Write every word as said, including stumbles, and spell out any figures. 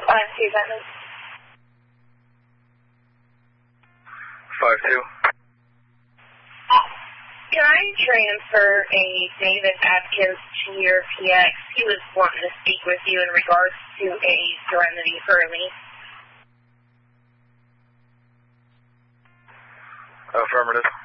Five two, Batman. Five two. Can I transfer a David Atkins to your P X? He was wanting to speak with you in regards to a Serenity Hurley. Affirmative.